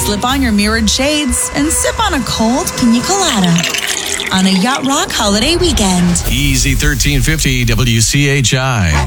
slip on your mirrored shades, and sip on a cold pina colada on a Yacht Rock holiday weekend. Easy 1350 WCHI.